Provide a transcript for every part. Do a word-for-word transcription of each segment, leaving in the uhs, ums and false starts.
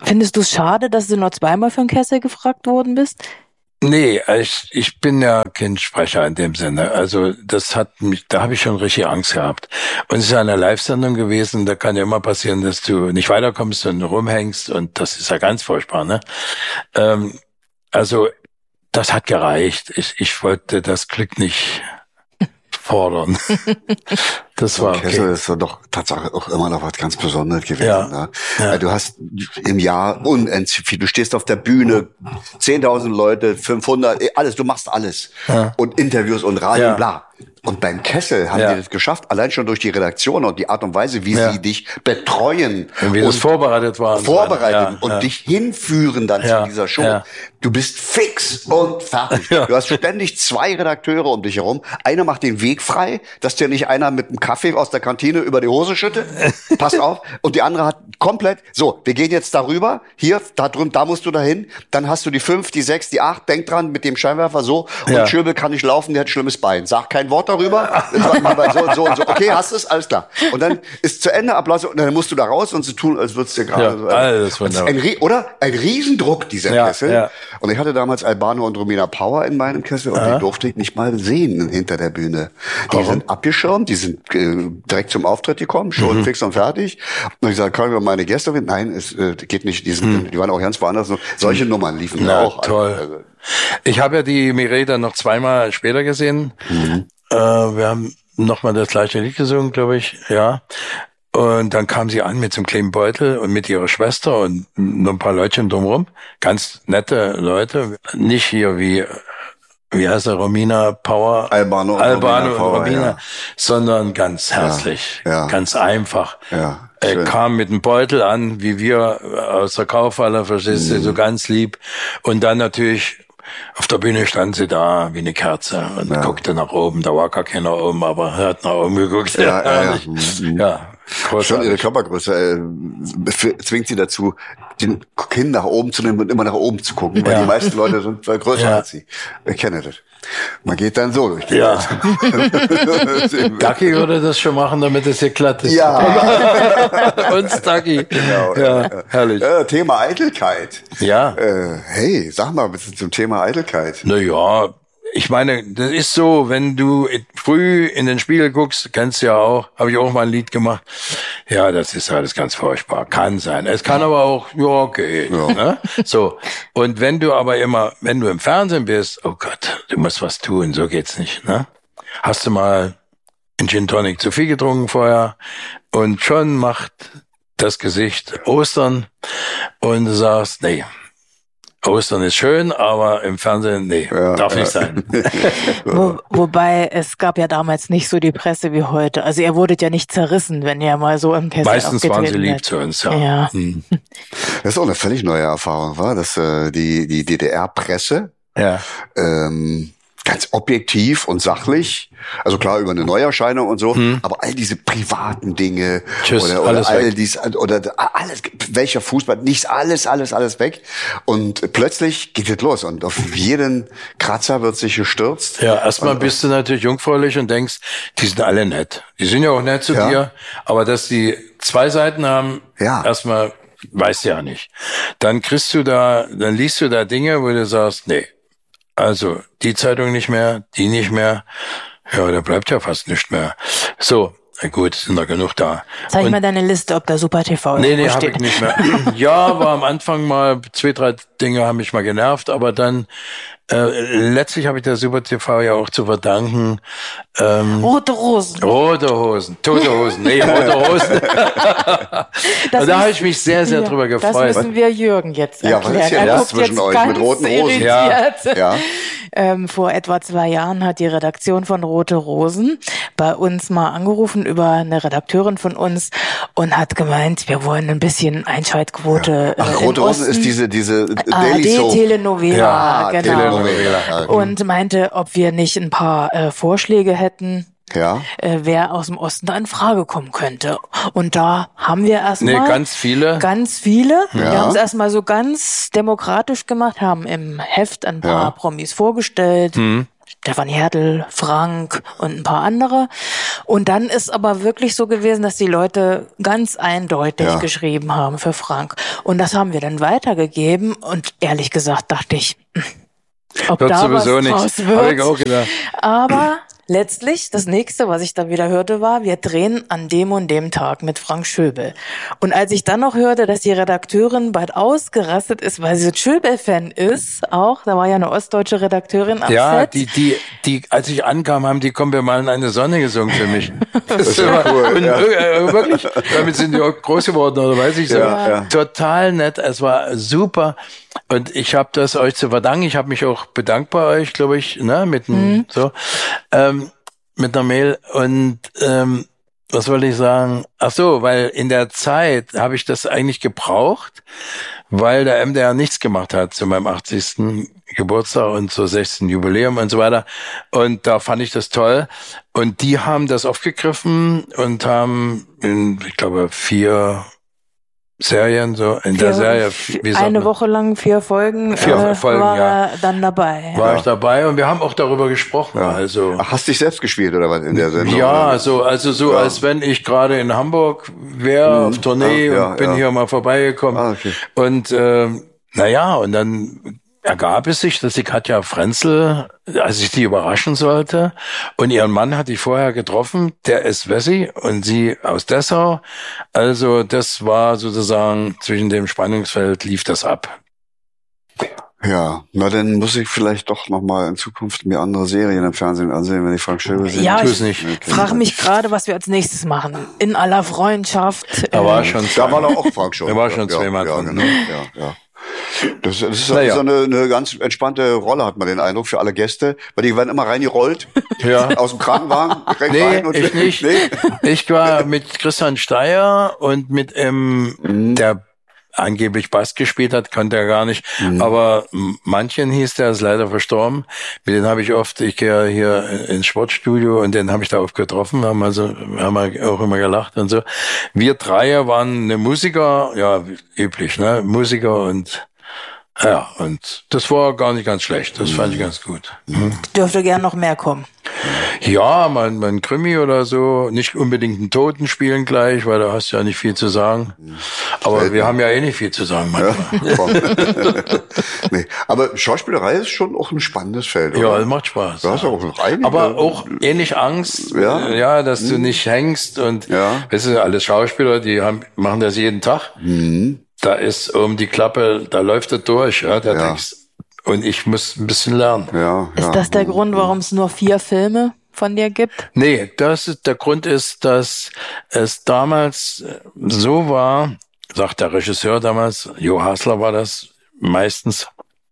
Findest du es schade, dass du nur zweimal für den Kessel gefragt worden bist? Nee, ich, ich bin ja kein Sprecher in dem Sinne. Also das hat mich, da habe ich schon richtig Angst gehabt. Und es ist ja eine Live-Sendung gewesen, da kann ja immer passieren, dass du nicht weiterkommst und rumhängst und das ist ja ganz furchtbar, ne? Ähm, also das hat gereicht. Ich, ich wollte das Glück nicht fordern. Das war okay. Kessel ist doch tatsächlich auch immer noch was ganz Besonderes gewesen. Ja. Ne? Ja. Du hast im Jahr unendlich viel. Du stehst auf der Bühne, zehntausend Leute, fünfhundert, alles. Du machst alles. Ja. Und Interviews und Radio, ja. bla. Und beim Kessel haben ja. die das geschafft, allein schon durch die Redaktion und die Art und Weise, wie ja. sie dich betreuen. Und wie das vorbereitet war. Vorbereiten ja, und ja. dich hinführen dann ja, zu dieser Show. Ja. Du bist fix und fertig. Ja. Du hast ständig zwei Redakteure um dich herum. Einer macht den Weg frei, dass dir nicht einer mit einem Kaffee aus der Kantine über die Hose schüttet. Pass auf. Und die andere hat komplett, so, wir gehen jetzt darüber. Hier, da drüben, da musst du dahin. Dann hast du die fünf, die sechs, die acht. Denk dran, mit dem Scheinwerfer so. Und ja. Schöbel kann nicht laufen, der hat ein schlimmes Bein. Sag kein Wort darüber. so und so und so. Okay, hast du es? Alles klar. Und dann ist zu Ende, Applaus. Und dann musst du da raus und so tun, als würdest du gerade. Ja, so, alles wunderbar. Ein, oder? Ein Riesendruck, dieser ja, Kessel. Ja. Und ich hatte damals Albano und Romina Power in meinem Kessel und ja. die durfte ich nicht mal sehen hinter der Bühne. Die Warum? sind abgeschirmt, die sind äh, direkt zum Auftritt gekommen, schon mhm. fix und fertig. Und ich sage, können wir meine Gäste mit? Nein, es äh, geht nicht. Die, sind, mhm. die waren auch ganz woanders. Solche mhm. Nummern liefen Na, auch. Toll. Also, ich habe ja die Mireille dann noch zweimal später gesehen. Mhm. Äh, wir haben nochmal das gleiche Lied gesungen, glaube ich. Ja. Und dann kam sie an mit so einem kleinen Beutel und mit ihrer Schwester und noch ein paar Leutchen drumherum. Ganz nette Leute. Nicht hier wie, wie heißt er, Romina Power? Albano und Albano Romina, Power, und Romina ja. sondern ganz herzlich, ja, ja. ganz einfach. Ja, er kam mit einem Beutel an, wie wir aus der Kaufhalle, verstehst du, mhm. so ganz lieb. Und dann natürlich auf der Bühne stand sie da wie eine Kerze und ja. guckte nach oben. Da war gar keiner oben, aber er hat nach oben geguckt. Ja, ja, ja. ja. Schon ihre Körpergröße äh, zwingt sie dazu, den Kinn nach oben zu nehmen und immer nach oben zu gucken, weil ja. die meisten Leute sind größer ja. als sie. Ich kenne das. Man geht dann so durch die ja. Welt. Ducky würde das schon machen, damit es hier glatt ist. Ja. Und Ducky. Genau. Ja, ja. herrlich. Äh, Thema Eitelkeit. Ja. Äh, hey, sag mal ein bisschen zum Thema Eitelkeit. Na ja. Ich meine, das ist so, wenn du früh in den Spiegel guckst, kennst du ja auch, habe ich auch mal ein Lied gemacht. Ja, das ist alles ganz furchtbar. Kann sein. Es kann aber auch, ja, okay. Ja. Ne? So. Und wenn du aber immer, wenn du im Fernsehen bist, oh Gott, du musst was tun, so geht's nicht, ne? Hast du mal einen Gin Tonic zu viel getrunken vorher und schon macht das Gesicht Ostern und du sagst, nee. Ostern ist schön, aber im Fernsehen, nee, ja, darf nicht ja. sein. Wo, wobei, es gab ja damals nicht so die Presse wie heute. Also ihr wurdet ja nicht zerrissen, wenn ihr mal so im Kessel Meistens waren sie lieb hat. zu uns, ja. ja. Hm. Das ist auch eine völlig neue Erfahrung, war, dass äh, die die D D R-Presse ja. ähm, ganz objektiv und sachlich, also klar über eine Neuerscheinung und so, hm. aber all diese privaten Dinge Tschüss, oder, oder alles all weg. dies oder alles, welcher Fußball, nichts, alles, alles, alles weg. Und plötzlich geht es los und auf jeden Kratzer wird sich gestürzt. Ja, erstmal bist du natürlich jungfräulich und denkst, die sind alle nett. Die sind ja auch nett zu ja. dir, aber dass die zwei Seiten haben, ja. erstmal weißt du ja nicht. Dann kriegst du da, dann liest du da Dinge, wo du sagst, nee. Also, die Zeitung nicht mehr, die nicht mehr. Ja, da bleibt ja fast nichts mehr. So, gut, sind da genug da. Zeig und, mal deine Liste, ob da Super T V Nee, nee, habe ich nicht mehr. Ja, war am Anfang mal, zwei, drei Dinge haben mich mal genervt, aber dann, äh, letztlich habe ich der Super T V ja auch zu verdanken. Ähm, rote Rosen. Rote Hosen, tote Hosen, nee, rote Hosen. Und da habe ich mich sehr, sehr ja, drüber gefreut. Das müssen wir Jürgen jetzt erklären. Ja, was ist denn das zwischen euch mit roten Rosen? Ja. ja. Ähm, vor etwa zwei Jahren hat die Redaktion von Rote Rosen bei uns mal angerufen über eine Redakteurin von uns und hat gemeint, wir wollen ein bisschen Einschaltquote. Ja. Ach, äh, Rote Rosen ist diese diese Daily Soap. Telenovela, ja, genau. Telenovela. Und meinte, ob wir nicht ein paar äh, Vorschläge hätten. Ja. Äh, wer aus dem Osten da in Frage kommen könnte. Und da haben wir erstmal nee, ganz viele. Ganz viele. Ja. Wir haben es erstmal so ganz demokratisch gemacht, haben im Heft ein paar ja. Promis vorgestellt. Hm. Stefan Hertel, Frank und ein paar andere. Und dann ist aber wirklich so gewesen, dass die Leute ganz eindeutig Ja. geschrieben haben für Frank. Und das haben wir dann weitergegeben. Und ehrlich gesagt dachte ich, ob Wird da sowieso was nichts. draus Habe ich wird. auch gedacht. Aber letztlich, das nächste, was ich dann wieder hörte, war, wir drehen an dem und dem Tag mit Frank Schöbel. Und als ich dann noch hörte, dass die Redakteurin bald ausgerastet ist, weil sie Schöbel-Fan ist, auch, da war ja eine ostdeutsche Redakteurin am Ja, Set. die, die, die, als ich ankam, haben die Kommen wir mal in eine Sonne gesungen für mich. Das ist ja cool, und, ja. äh, wirklich, damit sind die auch groß geworden, oder weiß ich so. Ja, ja. Total nett, es war super. Und ich habe das euch zu verdanken. Ich habe mich auch bedankt bei euch, glaube ich, ne, mit einem, Mhm. so, ähm, mit einer Mail. Und ähm, was wollte ich sagen? Ach so, weil in der Zeit habe ich das eigentlich gebraucht, weil der M D R nichts gemacht hat zu meinem achtzigsten Geburtstag und zur sechzehnten Jubiläum und so weiter. Und da fand ich das toll. Und die haben das aufgegriffen und haben in, ich glaube, vier Serien, so in der Vier- Serie, wie sagt eine man? Woche lang vier Folgen, Vier äh, Folgen, war ja. er dann dabei. war Ja. ich dabei und wir haben auch darüber gesprochen. Ja. Also Ach, hast dich selbst gespielt oder was in der Sendung? ja, oder? so also so Ja. als wenn ich gerade in Hamburg wäre auf Tournee Ah, ja, und bin ja. hier mal vorbeigekommen. Ah, okay. Und ähm, naja, und dann ergab es sich, dass die Katja Frenzel, als ich die überraschen sollte, und ihren Mann hatte ich vorher getroffen, der ist Wessi und sie aus Dessau. Also das war sozusagen zwischen dem Spannungsfeld lief das ab. Ja, na dann muss ich vielleicht doch nochmal in Zukunft mir andere Serien im Fernsehen ansehen, wenn ich Frank Schöbel sehe. Ja, Tu ich es nicht. Okay. frage mich gerade, was wir als nächstes machen. In aller Freundschaft. Da war äh, schon Da war doch auch Frank schon. Da war schon ja, zweimal ja, drin. genau. Ja, ja. Das, das ist Naja. so eine, eine ganz entspannte Rolle, hat man den Eindruck, für alle Gäste, weil die werden immer reingerollt, Ja. aus dem Krankenwagen, direkt Nee, rein und ich nicht. Nee? Ich war mit Christian Steyer und mit ähm, Mhm. der angeblich Bass gespielt hat, konnte er gar nicht. Mhm. Aber m- manchen hieß, der ist leider verstorben. Mit denen habe ich oft, ich gehe ja hier ins Sportstudio und den habe ich da oft getroffen, haben also haben wir auch immer gelacht und so. Wir Dreier waren eine Musiker, ja, üblich, ne? Musiker und ja, und das war gar nicht ganz schlecht. Das fand ich ganz gut. dürfte gern noch mehr kommen. Ja, mein, mein Krimi oder so, nicht unbedingt einen Toten spielen gleich, weil da hast du ja nicht viel zu sagen. Aber Selten. wir haben ja eh nicht viel zu sagen manchmal. Ja, komm. Nee, aber Schauspielerei ist schon auch ein spannendes Feld, Ja, oder? es macht Spaß. Du hast ja. auch einige. Aber auch ähnlich Angst, Ja. äh, ja, dass du nicht hängst und, Ja. weißt du, alle Schauspieler, die haben, machen das jeden Tag. Mhm. Da ist um die Klappe, da läuft er durch, ja, der Ja. Text. Und ich muss ein bisschen lernen. Ja, ja. Ist das der Grund, warum es nur vier Filme von dir gibt? Nee, das ist, der Grund ist, dass es damals äh, so war, sagt der Regisseur damals, Jo Hasler war das meistens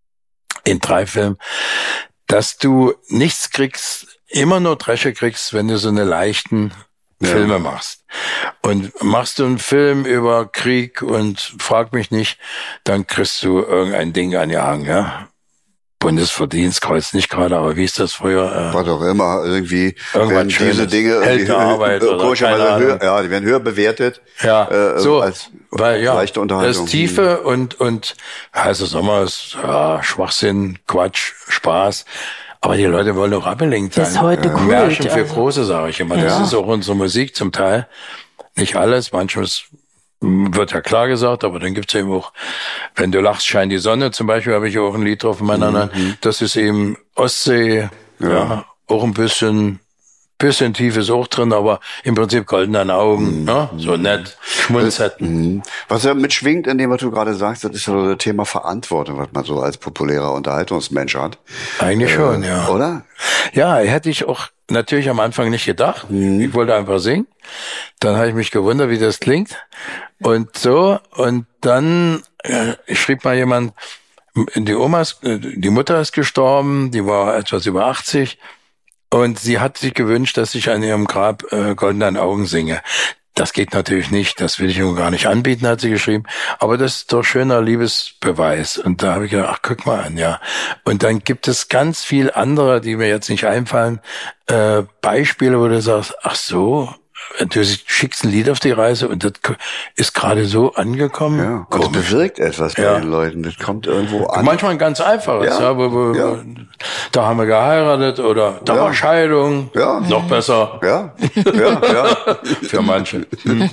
in drei Filmen, dass du nichts kriegst, immer nur Dresche kriegst, wenn du so eine leichten Ja. Filme machst. Und machst du einen Film über Krieg und frag mich nicht, dann kriegst du irgendein Ding angehangen, ja. Bundesverdienstkreuz nicht gerade, aber wie ist das früher? Äh, Was auch immer, irgendwie Irgendwas werden diese Schönes. Dinge Held irgendwie der Arbeit höher, oder komischerweise keine höher, Ahnung. ja, die werden höher bewertet. Ja, äh, so, als weil ja, leichte das Unterhaltung. ist Tiefe und und heißer Sommer ist ja, Schwachsinn, Quatsch, Spaß. Aber die Leute wollen auch abgelenkt sein. Ist heute Kult, Märchen für also. Große, sage ich immer. Das Ja. ist auch unsere Musik zum Teil. Nicht alles, manches wird ja klar gesagt, aber dann gibt's eben auch, wenn du lachst, scheint die Sonne. Zum Beispiel habe ich auch ein Lied drauf in meiner Hand. Das ist eben Ostsee, ja. Ja. auch ein bisschen bisschen tief ist auch drin, aber im Prinzip goldenen Augen, ne? So nett, schmunzeln. Mhm. Was ja mitschwingt in dem, was du gerade sagst, das ist ja so das Thema Verantwortung, was man so als populärer Unterhaltungsmensch hat. Eigentlich schon, ja. Oder? Ja, hätte ich auch natürlich am Anfang nicht gedacht. Ich wollte einfach singen. Dann habe ich mich gewundert, wie das klingt. Und so, und dann äh, schrieb mal jemand, die Oma ist, äh, die Mutter ist gestorben, die war etwas über achtzig. Und sie hat sich gewünscht, dass ich an ihrem Grab äh, goldenen Augen singe. Das geht natürlich nicht, das will ich ihr gar nicht anbieten, hat sie geschrieben. Aber das ist doch schöner Liebesbeweis. Und da habe ich gedacht, ach, guck mal an, ja. Und dann gibt es ganz viel andere, die mir jetzt nicht einfallen, äh, Beispiele, wo du sagst, ach so, du schickst ein Lied auf die Reise und das ist gerade so angekommen. Ja, und das bewirkt etwas bei ja. den Leuten. Das kommt irgendwo an. Manchmal ein ganz einfaches. Ja. Ja, wo, wo, ja. Da haben wir geheiratet oder da ja. war Scheidung. Ja. Noch besser. Ja, ja, ja. Für manche.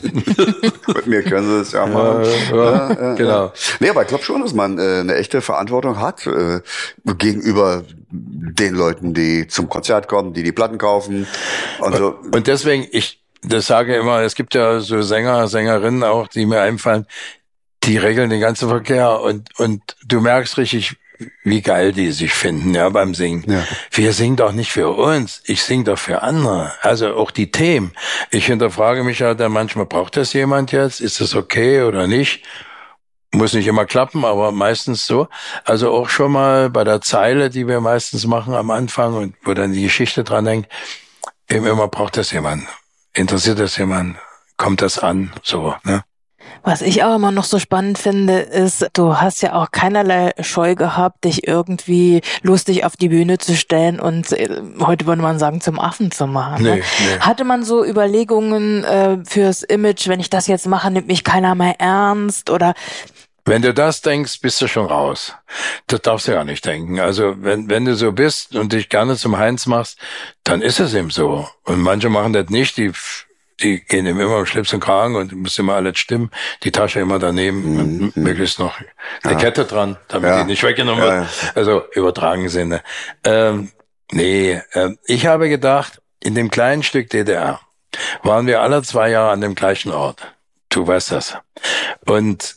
Mit mir können sie es ja machen. Ja, ja, ja, ja, genau. Nee, aber ich glaube schon, dass man äh, eine echte Verantwortung hat äh, gegenüber den Leuten, die zum Konzert kommen, die die Platten kaufen. Und, so. und deswegen, ich das sage immer, es gibt ja so Sänger, Sängerinnen auch, die mir einfallen, die regeln den ganzen Verkehr und und du merkst richtig, wie geil die sich finden, ja, beim Singen. Ja. Wir singen doch nicht für uns, ich singe doch für andere. Also auch die Themen. Ich hinterfrage mich ja dann manchmal, braucht das jemand jetzt? Ist das okay oder nicht? Muss nicht immer klappen, aber meistens so. Also auch schon mal bei der Zeile, die wir meistens machen am Anfang und wo dann die Geschichte dran hängt, eben immer braucht das jemand. Interessiert das jemand? Kommt das an? So, ne? Was ich auch immer noch so spannend finde, ist, du hast ja auch keinerlei Scheu gehabt, dich irgendwie lustig auf die Bühne zu stellen und äh, heute würde man sagen, zum Affen zu machen. Ne? Nee, nee. Hatte man so Überlegungen äh, fürs Image, wenn ich das jetzt mache, nimmt mich keiner mehr ernst oder... Wenn du das denkst, bist du schon raus. Das darfst du ja nicht denken. Also wenn wenn du so bist und dich gerne zum Heinz machst, dann ist es eben so. Und manche machen das nicht, die die gehen eben immer im Schlips und Kragen und muss immer alles stimmen. Die Tasche immer daneben mhm. und möglichst noch eine ja. Kette dran, damit ja. die nicht weggenommen wird. Ja, ja. Also übertragenen Sinne. Ähm, nee, äh, ich habe gedacht, in dem kleinen Stück D D R waren wir alle zwei Jahre an dem gleichen Ort. Du weißt das. Und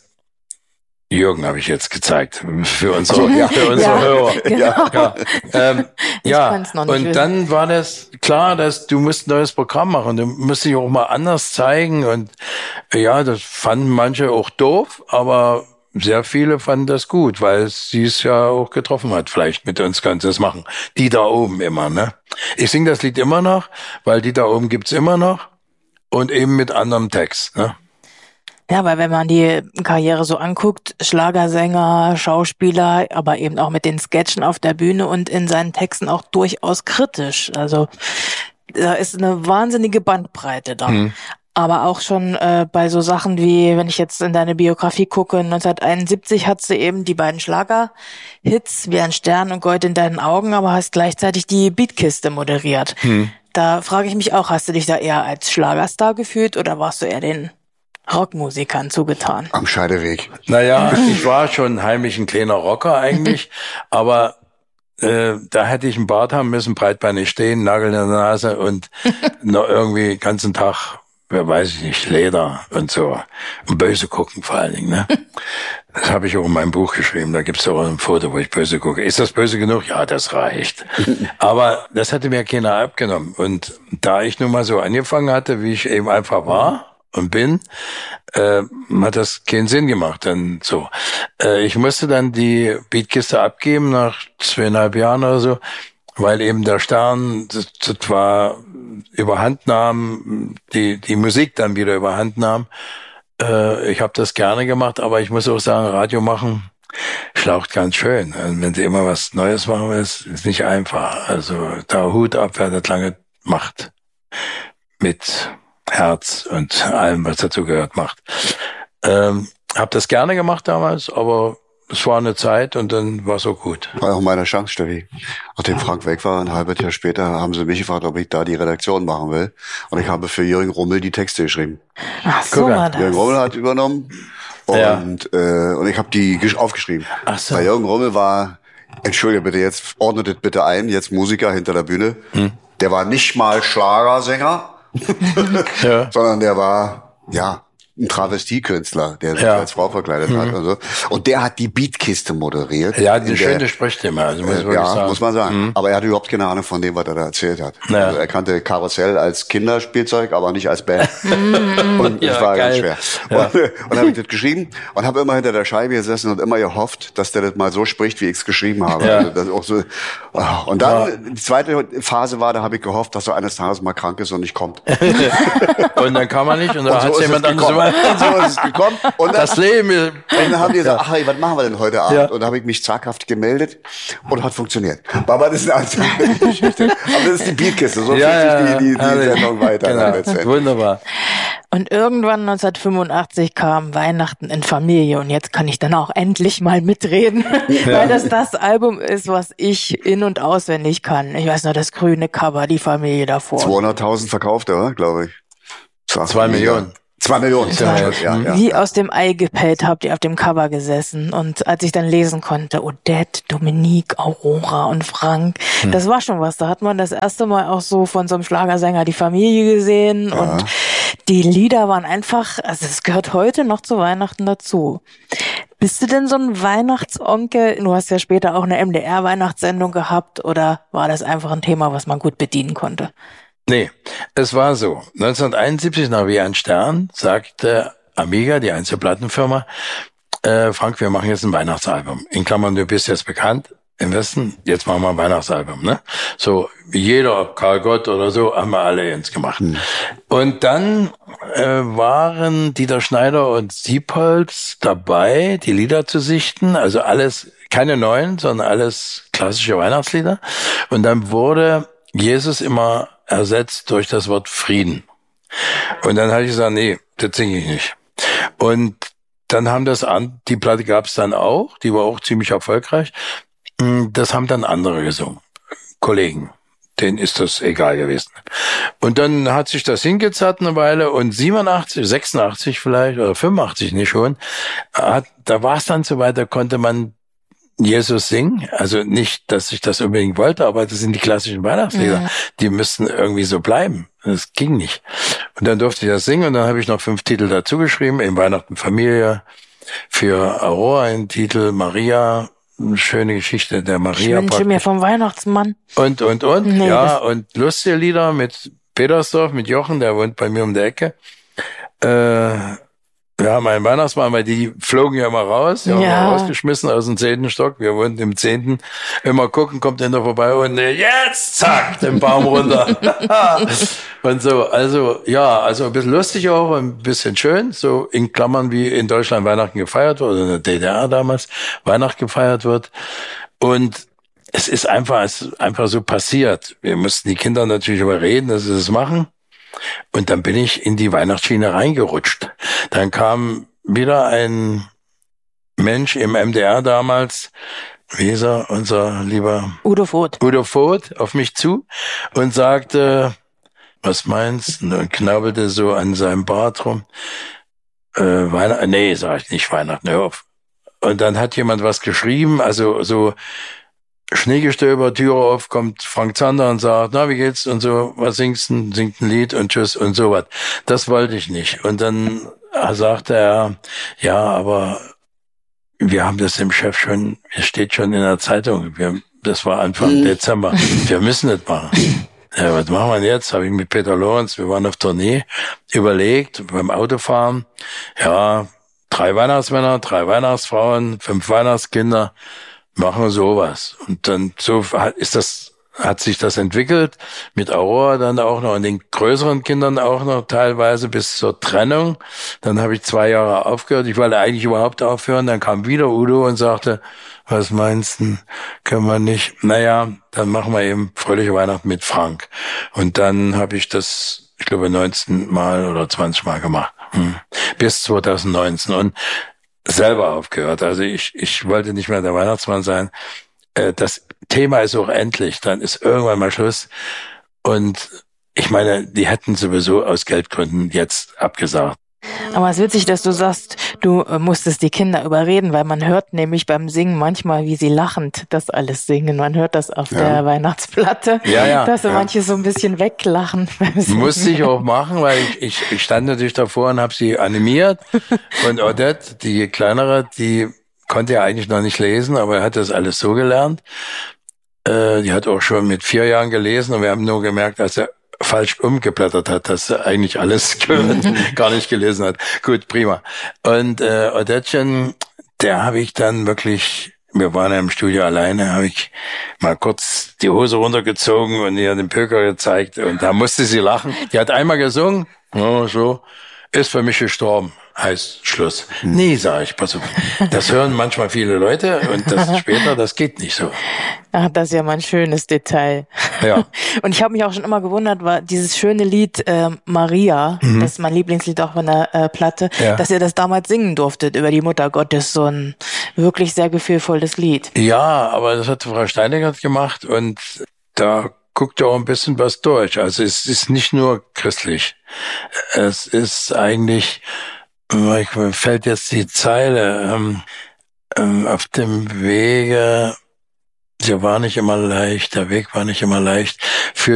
Jürgen habe ich jetzt gezeigt für unsere, ja, für unsere ja, Hörer. Genau. Ja, ja. Ähm, ja. und wissen. Dann war das klar, dass du musst ein neues Programm machen. Du musst dich auch mal anders zeigen und ja, das fanden manche auch doof, aber sehr viele fanden das gut, weil sie es ja auch getroffen hat. Vielleicht mit uns kannst du das machen. Die da oben immer, ne? Ich singe das Lied immer noch, weil die da oben gibt's immer noch und eben mit anderem Text, ne? Ja, weil wenn man die Karriere so anguckt, Schlagersänger, Schauspieler, aber eben auch mit den Sketchen auf der Bühne und in seinen Texten auch durchaus kritisch. Also da ist eine wahnsinnige Bandbreite da. Mhm. Aber auch schon äh, bei so Sachen wie, wenn ich jetzt in deine Biografie gucke, neunzehnhunderteinundsiebzig hat sie eben die beiden Schlager-Hits wie ein Stern und Gold in deinen Augen, aber hast gleichzeitig die Beatkiste moderiert. Mhm. Da frage ich mich auch, hast du dich da eher als Schlagerstar gefühlt oder warst du eher den Rockmusikern zugetan? Am Scheideweg. Naja, ich war schon heimlich ein kleiner Rocker eigentlich, aber äh, da hätte ich einen Bart haben müssen, breitbeinig stehen, Nagel in der Nase und noch irgendwie den ganzen Tag, wer weiß ich nicht, Leder und so. Und böse gucken vor allen Dingen, ne? Das habe ich auch in meinem Buch geschrieben, da gibt's auch ein Foto, wo ich böse gucke. Ist das böse genug? Ja, das reicht. Aber das hätte mir keiner abgenommen. Und da ich nun mal so angefangen hatte, wie ich eben einfach war, und bin, äh, hat das keinen Sinn gemacht. Dann so, äh, ich musste dann die Beatkiste abgeben nach zweieinhalb Jahren oder so, weil eben der Stern, das, das war überhand nahm, die die Musik dann wieder überhand nahm. Äh, ich habe das gerne gemacht, aber ich muss auch sagen, Radio machen schlaucht ganz schön. Also wenn sie immer was Neues machen will, ist, ist nicht einfach. Also da Hut ab, wer das lange macht mit Herz und allem, was dazu gehört, macht. Ähm, hab das gerne gemacht damals, aber es war eine Zeit und dann war es so gut. War auch meine Chance, Steffi. Nachdem Frank weg war, ein halbes Jahr später, haben sie mich gefragt, ob ich da die Redaktion machen will. Und ich habe für Jürgen Rummel die Texte geschrieben. Ach so, war das. Jürgen Rummel hat übernommen und, ja. äh, und ich habe die aufgeschrieben. Ach so. Bei Jürgen Rummel war, entschuldige bitte, jetzt ordnet es bitte ein, jetzt Musiker hinter der Bühne. Hm. Der war nicht mal Schlagersänger. ja. Sondern der war, ja, ein Travestiekünstler, der sich ja. als Frau verkleidet mhm. hat und so. Und der hat die Beatkiste moderiert. Ja, eine schöne Sprechstimme, also muss äh, ja, sagen. muss man sagen. Mhm. Aber er hatte überhaupt keine Ahnung von dem, was er da erzählt hat. Ja. Also er kannte Karussell als Kinderspielzeug, aber nicht als Band. Und das ja, war geil. ganz schwer. Ja. Und, und dann habe ich das geschrieben und habe immer hinter der Scheibe gesessen und immer gehofft, dass der das mal so spricht, wie ich es geschrieben habe. Ja. Also das auch so. Und dann, ja. die zweite Phase war, da habe ich gehofft, dass er eines Tages mal krank ist und nicht kommt. Und dann kam er nicht und dann hat so jemand anderes Und so ist es gekommen. Und dann, das Leben ist, und dann haben die gesagt, ach, hey, was machen wir denn heute Abend? Ja. Und dann habe ich mich zaghaft gemeldet und hat funktioniert. Aber das ist eine andere Geschichte. Aber das ist die Beatkiste. So Ja, führt sich die, die, die herrlich. Sendung weiter. Genau. Dann letztendlich. Wunderbar. Und irgendwann neunzehnhundertfünfundachtzig kam Weihnachten in Familie und jetzt kann ich dann auch endlich mal mitreden, weil das das Album ist, was ich in- und auswendig kann. Ich weiß noch, das grüne Cover, die Familie davor. zweihunderttausend verkauft, oder? Glaube ich. Zwei, Zwei Millionen. Zwei Millionen. Ja, Ja, ja, ja. Wie aus dem Ei gepellt habt ihr auf dem Cover gesessen. Und als ich dann lesen konnte, Odette, Dominique, Aurora und Frank, hm. das war schon was. Da hat man das erste Mal auch so von so einem Schlagersänger die Familie gesehen. Ja. Und die Lieder waren einfach, also es gehört heute noch zu Weihnachten dazu. Bist du denn so ein Weihnachtsonkel? Du hast ja später auch eine M D R-Weihnachtssendung gehabt. Oder war das einfach ein Thema, was man gut bedienen konnte? Nee, es war so. neunzehnhunderteinundsiebzig nach Wie ein Stern sagte Amiga, die Einzelplattenfirma, äh, Frank, wir machen jetzt ein Weihnachtsalbum. In Klammern, du bist jetzt bekannt im Westen, jetzt machen wir ein Weihnachtsalbum, ne? So, jeder, Karl Gott oder so, haben wir alle jetzt gemacht. Hm. Und dann äh, waren Dieter Schneider und Siepholz dabei, die Lieder zu sichten, also alles, keine neuen, sondern alles klassische Weihnachtslieder. Und dann wurde Jesus immer ersetzt durch das Wort Frieden. Und dann habe ich gesagt, nee, das singe ich nicht. Und dann haben das an, die Platte gab es dann auch, die war auch ziemlich erfolgreich. Das haben dann andere gesungen, Kollegen. Denen ist das egal gewesen. Und dann hat sich das hingezerrt eine Weile und siebenundachtzig, sechsundachtzig vielleicht oder fünfundachtzig nicht schon, hat, da war es dann so weit, da konnte man Jesus singen, also nicht, dass ich das unbedingt wollte, aber das sind die klassischen Weihnachtslieder, mhm. die müssten irgendwie so bleiben. Das ging nicht. Und dann durfte ich das singen und dann habe ich noch fünf Titel dazu geschrieben, in Weihnachten Familie, für Aurora ein Titel, Maria, eine schöne Geschichte der Maria. Ich wünsche mir vom Weihnachtsmann. Und, und, und, nee, ja, und lustige Lieder mit Petersdorf, mit Jochen, der wohnt bei mir um der Ecke. Äh, Ja, mein Weihnachtsmann, weil die flogen ja immer raus, die haben ja rausgeschmissen aus dem zehnten Stock. Wir wohnten im zehnten Immer gucken, kommt der noch vorbei und jetzt, zack, den Baum runter. Und so, also, ja, also ein bisschen lustig auch, ein bisschen schön, so in Klammern, wie in Deutschland Weihnachten gefeiert wird, oder in der D D R damals Weihnachten gefeiert wird. Und es ist einfach, es ist einfach so passiert. Wir mussten die Kinder natürlich überreden, dass sie das machen. Und dann bin ich in die Weihnachtsschiene reingerutscht. Dann kam wieder ein Mensch im M D R damals, wie hieß er, unser lieber Udo Voth. Udo Voth, auf mich zu und sagte, was meinst du? Und knabbelte so an seinem Bart rum. Äh, Weihnachten, nee, sag ich nicht, Weihnachten, hör auf. Und dann hat jemand was geschrieben, also so Schneegestöber, Türe auf, kommt Frank Zander und sagt, na, wie geht's? Und so, was singst du? Singt ein Lied und tschüss und sowas. Das wollte ich nicht. Und dann sagte er, ja, aber wir haben das dem Chef schon, es steht schon in der Zeitung. Wir, das war Anfang mhm. Dezember. Wir müssen das machen. Ja, was machen wir jetzt? Habe ich mit Peter Lorenz, wir waren auf Tournee, überlegt, beim Autofahren, ja, drei Weihnachtsmänner, drei Weihnachtsfrauen, fünf Weihnachtskinder, machen wir sowas. Und dann so ist das, hat sich das entwickelt, mit Aurora dann auch noch und den größeren Kindern auch noch teilweise bis zur Trennung. Dann habe ich zwei Jahre aufgehört. Ich wollte eigentlich überhaupt aufhören. Dann kam wieder Udo und sagte, was meinst du, können wir nicht? Naja, dann machen wir eben Fröhliche Weihnachten mit Frank. Und dann habe ich das, ich glaube, neunzehn Mal oder zwanzig Mal gemacht. Hm. Bis zweitausendneunzehn. Und selber aufgehört. Also ich, ich wollte nicht mehr der Weihnachtsmann sein. Das Thema ist auch endlich. Dann ist irgendwann mal Schluss. Und ich meine, die hätten sowieso aus Geldgründen jetzt abgesagt. Aber es ist witzig, dass du sagst, du musstest die Kinder überreden, weil man hört nämlich beim Singen manchmal, wie sie lachend das alles singen. Man hört das auf ja. der Weihnachtsplatte, ja, ja, dass so ja. manche so ein bisschen weglachen. Musste ich auch machen, weil ich, ich, ich stand natürlich davor und habe sie animiert. Und Odette, die kleinere, die konnte ja eigentlich noch nicht lesen, aber er hat das alles so gelernt. Äh, die hat auch schon mit vier Jahren gelesen und wir haben nur gemerkt, als er falsch umgeblättert hat, dass er eigentlich alles gar nicht gelesen hat. Gut, prima. Und äh, Odettchen, der habe ich dann wirklich, wir waren ja im Studio alleine, habe ich mal kurz die Hose runtergezogen und ihr den Pöker gezeigt und da musste sie lachen. Die hat einmal gesungen, oh, so. ist für mich gestorben. Heißt Schluss. Nee, sage ich, pass auf. Das hören manchmal viele Leute und das später, das geht nicht so. Ach, das ist ja mal ein schönes Detail. Ja. Und ich habe mich auch schon immer gewundert, war dieses schöne Lied äh, Maria, mhm. das ist mein Lieblingslied auch von der äh, Platte, ja. dass ihr das damals singen durftet über die Mutter Gottes, so ein wirklich sehr gefühlvolles Lied. Ja, aber das hat Frau Steinegert gemacht und da guckt auch ein bisschen was durch. Also es ist nicht nur christlich. Es ist eigentlich, mir fällt jetzt die Zeile, ähm, ähm, auf dem Wege, sie war nicht immer leicht, der Weg war nicht immer leicht, für